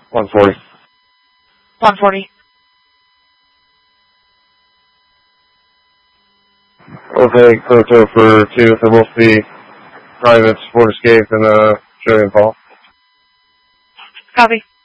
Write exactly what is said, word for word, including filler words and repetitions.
one forty. one forty. We'll take Proto for two, so we'll see Privates, Ford Escape, and uh, Trillium Paul. Copy.